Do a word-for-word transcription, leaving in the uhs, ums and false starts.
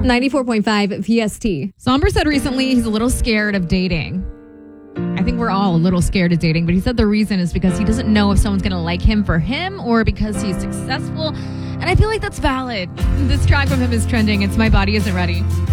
ninety-four point five P S T. Somber said recently he's a little scared of dating. I think we're all a little scared of dating, but he said the reason is because he doesn't know if someone's going to like him for him or because he's successful. And I feel like that's valid. This track from him is trending. It's My Body Isn't Ready.